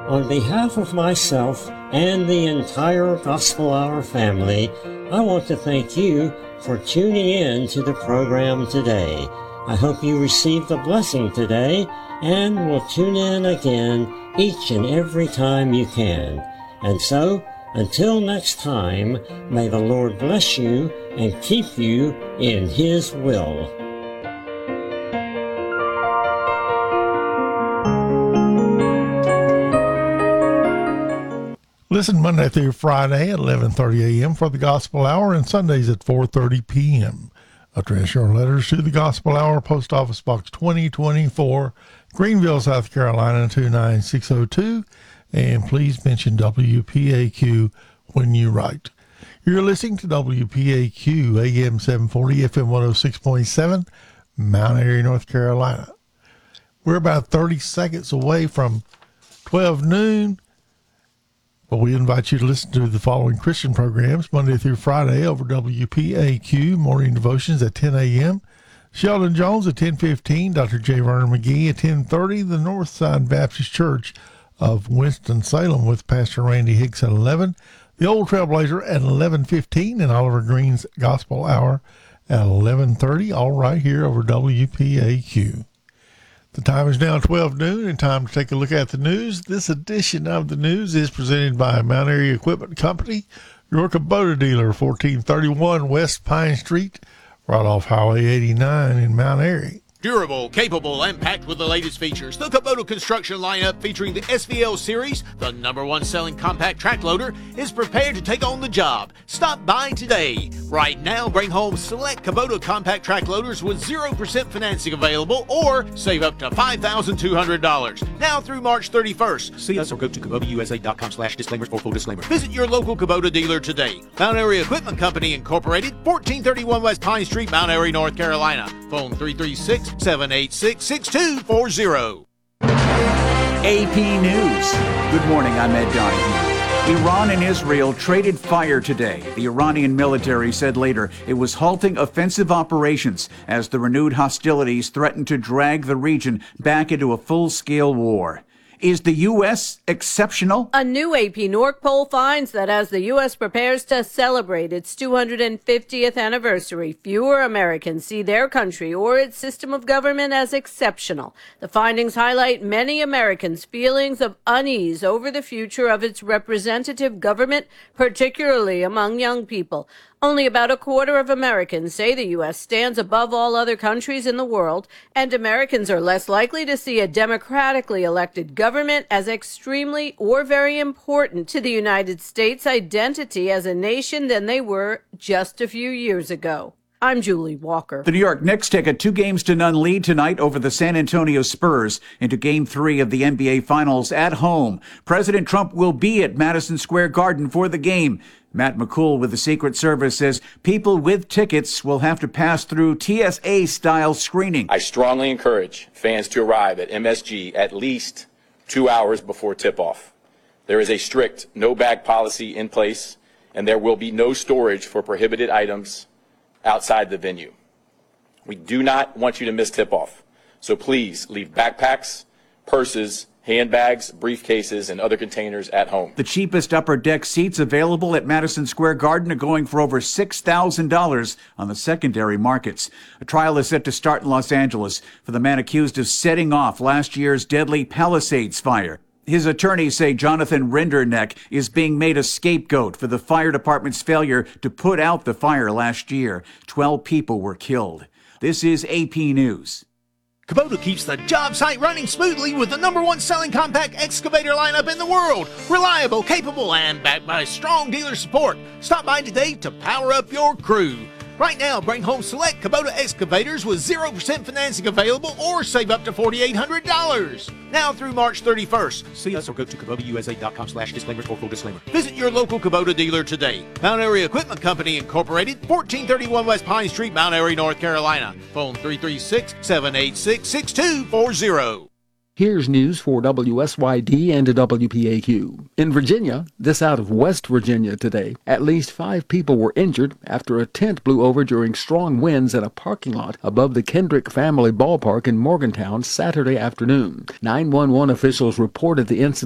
On behalf of myself and the entire Gospel Hour family, I want to thank you for tuning in to the program today. I hope you received a blessing today and will tune in again each and every time you can. And so, until next time, may the Lord bless you and keep you in His will. Listen Monday through Friday at 11:30 a.m. for the Gospel Hour and Sundays at 4:30 p.m. Address your letters to the Gospel Hour, Post Office Box 2024, Greenville, South Carolina 29602, and please mention WPAQ when you write. You're listening to WPAQ AM 740, FM 106.7, Mount Airy, North Carolina. We're about 30 seconds away from 12 noon. But we invite you to listen to the following Christian programs Monday through Friday over WPAQ, morning devotions at 10 a.m., Sheldon Jones at 10:15, Dr. J. Vernon McGee at 10:30, the Northside Baptist Church of Winston-Salem with Pastor Randy Hicks at 11, the Old Trailblazer at 11:15, and Oliver Green's Gospel Hour at 11:30, all right here over WPAQ. The time is now 12 noon and time to take a look at the news. This edition of the news is presented by Mount Airy Equipment Company, your Kubota dealer, 1431 West Pine Street, right off Highway 89 in Mount Airy. Durable, capable, and packed with the latest features. The Kubota construction lineup featuring the SVL series, the #1 selling compact track loader, is prepared to take on the job. Stop by today. Right now, bring home select Kubota compact track loaders with 0% financing available or save up to $5,200. Now through March 31st. See us or go to KubotaUSA.com/disclaimers for full disclaimer. Visit your local Kubota dealer today. Mount Airy Equipment Company Incorporated, 1431 West Pine Street, Mount Airy, North Carolina. Phone 336-786-6240. AP News. Good morning, I'm Ed Donahue. Iran and Israel traded fire today. The Iranian military said later it was halting offensive operations as the renewed hostilities threatened to drag the region back into a full-scale war. Is the U.S. exceptional? A new AP NORC poll finds that as the U.S. prepares to celebrate its 250th anniversary, fewer Americans see their country or its system of government as exceptional. The findings highlight many Americans' feelings of unease over the future of its representative government, particularly among young people. Only about a quarter of Americans say the U.S. stands above all other countries in the world, and Americans are less likely to see a democratically elected government as extremely or very important to the United States' identity as a nation than they were just a few years ago. I'm Julie Walker. The New York Knicks take a 2-0 lead tonight over the San Antonio Spurs into Game 3 of the NBA Finals at home. President Trump will be at Madison Square Garden for the game. Matt McCool with the Secret Service says people with tickets will have to pass through TSA-style screening. I strongly encourage fans to arrive at MSG at least 2 hours before tip-off. There is a strict no-bag policy in place, and there will be no storage for prohibited items outside the venue. We do not want you to miss tip-off, so please leave backpacks, purses, handbags, briefcases, and other containers at home. The cheapest upper deck seats available at Madison Square Garden are going for over $6,000 on the secondary markets. A trial is set to start in Los Angeles for the man accused of setting off last year's deadly Palisades fire. His attorneys say Jonathan Rinderneck is being made a scapegoat for the fire department's failure to put out the fire last year. 12 people were killed. This is AP News. Kubota keeps the job site running smoothly with the #1 selling compact excavator lineup in the world. Reliable, capable, and backed by strong dealer support. Stop by today to power up your crew. Right now, bring home select Kubota excavators with 0% financing available or save up to $4,800. Now through March 31st. See us or go to KubotaUSA.com/disclaimers for full disclaimer. Visit your local Kubota dealer today. Mount Airy Equipment Company Incorporated, 1431 West Pine Street, Mount Airy, North Carolina. Phone 336-786-6240. Here's news for WSYD and WPAQ. In Virginia, this out of West Virginia today, at least 5 people were injured after a tent blew over during strong winds in a parking lot above the Kendrick Family Ballpark in Morgantown Saturday afternoon. 911 officials reported the incident